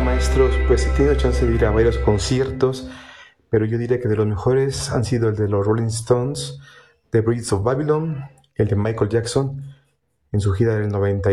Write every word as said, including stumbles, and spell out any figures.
maestros, pues he tenido chance de ir a varios conciertos, pero yo diría que de los mejores han sido el de los Rolling Stones, The Bridges of Babylon, el de Michael Jackson en su gira del noventa